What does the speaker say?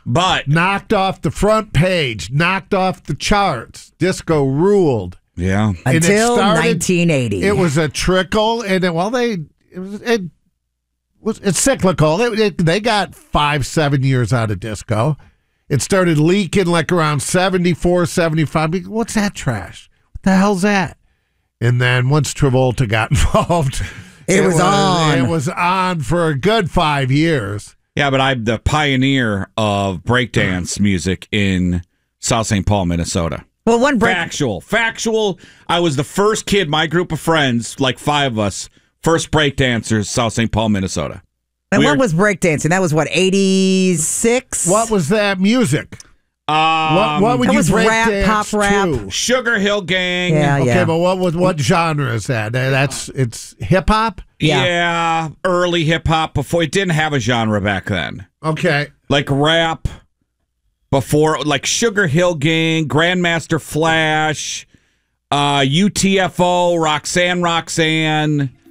But knocked off the front page, knocked off the charts. Disco ruled. Yeah. And Until 1980. It was a trickle, and it's cyclical. They got 5-7 years out of disco. It started leaking like around 74, 75. What's that trash? What the hell's that? And then once Travolta got involved, it was on. It was on for a good 5 years. Yeah, but I'm the pioneer of breakdance music in South St. Paul, Minnesota. Well, Factual. I was the first kid, my group of friends, like 5 of us, first breakdancers, South St. Paul, Minnesota. And what was breakdancing? That was what, 86? What was that music? What would that you was break rap, dance pop rap. to? Sugar Hill Gang. Yeah, okay, but what genre is that? It's hip hop? Yeah, early hip hop before it didn't have a genre back then. Okay. Like rap before, like Sugar Hill Gang, Grandmaster Flash, UTFO, Roxanne.